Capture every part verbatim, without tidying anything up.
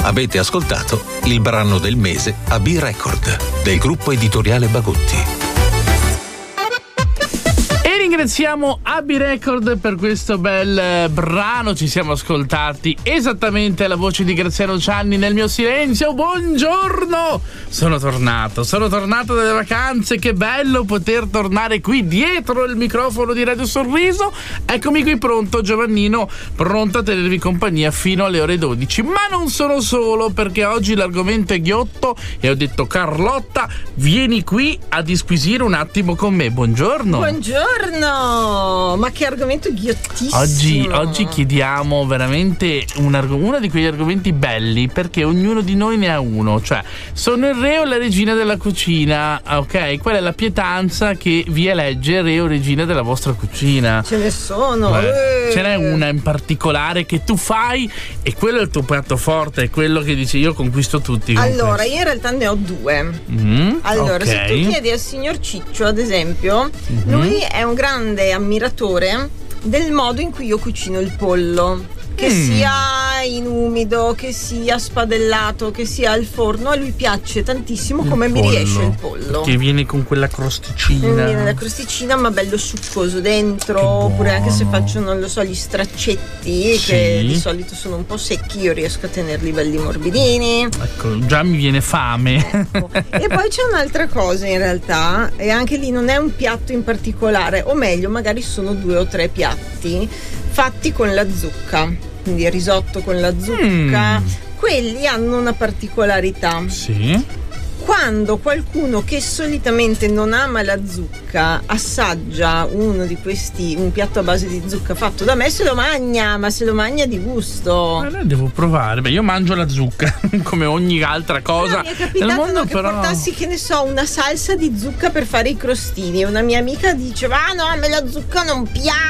Avete ascoltato il brano del mese a B-Record del gruppo editoriale Bagutti. Ringraziamo A B Record per questo bel brano. Ci siamo ascoltati esattamente la voce di Graziano Cianni nel mio silenzio. Buongiorno, sono tornato sono tornato dalle vacanze. Che bello poter tornare qui dietro il microfono di Radio Sorriso. Eccomi qui pronto, Giovannino, pronto a tenervi compagnia fino alle ore dodici. Ma non sono solo, perché oggi l'argomento è ghiotto e ho detto: Carlotta, vieni qui a disquisire un attimo con me. Buongiorno. Buongiorno. Ma che argomento ghiottissimo. Oggi, oggi chiediamo veramente un arg- uno di quegli argomenti belli, perché ognuno di noi ne ha uno. Cioè, sono il re o la regina della cucina, ok? Qual è la pietanza che vi elegge re o regina della vostra cucina? Ce ne sono. Beh, eh. ce n'è una in particolare che tu fai e quello è il tuo piatto forte, è quello che dici: io conquisto tutti. Allora, questo. io in realtà ne ho due. Mm, allora, okay. se tu chiedi al signor Ciccio, ad esempio, mm-hmm. lui è un grande ammiratore del modo in cui io cucino il pollo. Che mm. sia in umido, che sia spadellato, che sia al forno, a lui piace tantissimo come il mi pollo, riesce il pollo. Che viene con quella crosticina. Mi viene la crosticina, ma bello succoso dentro. Oppure anche se faccio, non lo so, gli straccetti, sì. che di solito sono un po' secchi, io riesco a tenerli belli morbidini. Ecco, già mi viene fame. Ecco. E poi c'è un'altra cosa in realtà, e anche lì non è un piatto in particolare, o meglio, magari sono due o tre piatti fatti con la zucca, quindi risotto con la zucca. Mm. Quelli hanno una particolarità. Sì. Quando qualcuno che solitamente non ama la zucca assaggia uno di questi, un piatto a base di zucca fatto da me, se lo magna, ma se lo magna di gusto. Allora devo provare. Beh, io mangio la zucca come ogni altra cosa però mi è capitato nel mondo, no, che però... portassi, che ne so, una salsa di zucca per fare i crostini. Una mia amica diceva: ah no, a me la zucca non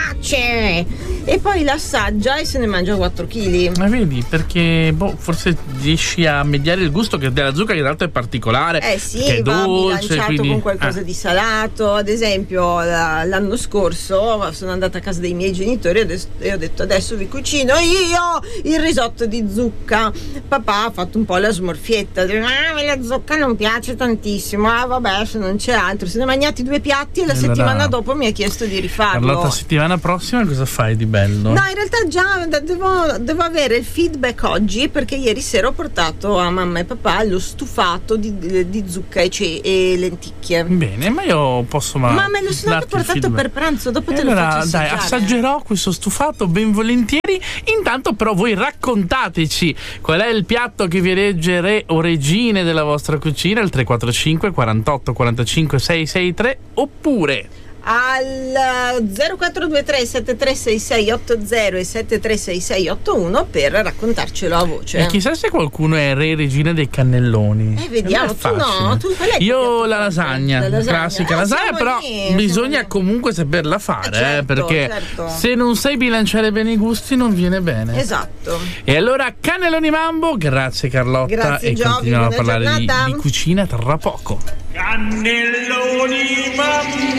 piace, e poi la assaggia e se ne mangia quattro chili. Ma vedi, perché boh, forse riesci a mediare il gusto che della zucca, che in realtà è particolare. Eh sì, è va dolce, bilanciato quindi... con qualcosa ah. di salato. Ad esempio, l'anno scorso sono andata a casa dei miei genitori e ho detto: adesso vi cucino io il risotto di zucca. Papà ha fatto un po' la smorfietta, ah, la zucca non piace tantissimo. Ah vabbè, se non c'è altro. Se ne ha mangiati due piatti e la allora, settimana dopo mi ha chiesto di rifarlo. Allora, la settimana prossima cosa fai di bello? No, in realtà già devo, devo avere il feedback oggi, perché ieri sera ho portato a mamma e papà lo stufato di, di zucca e, ce- e lenticchie. Bene, ma io posso ma, ma me lo sono anche portato per pranzo, dopo e te allora, lo faccio assaggiare. Dai, assaggerò questo stufato ben volentieri. Intanto però voi raccontateci qual è il piatto che vi elegge re o regine della vostra cucina, il tre quattro cinque quarantotto quarantacinque seicentosessantatré, oppure al zero quattro due tre sette tre sei sei otto zero e sette tre sei sei otto uno per raccontarcelo a voce. E chissà se qualcuno è re e regina dei cannelloni. Eh, vediamo, tu no, tu qual è? Io la lasagna, la lasagna, classica ah, lasagna, però lì, bisogna comunque saperla fare, eh, certo, eh, perché certo. se non sai bilanciare bene i gusti non viene bene. Esatto. E allora, cannelloni mambo, grazie Carlotta. Grazie, e Giovi, continuiamo a buona parlare di, giornata. di cucina tra poco. Cannelloni mambo.